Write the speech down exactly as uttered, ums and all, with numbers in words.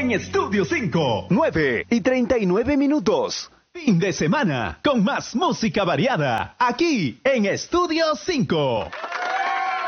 en Estudio cinco. nueve y treinta y nueve minutos. Fin de semana con más música variada aquí en Estudio cinco.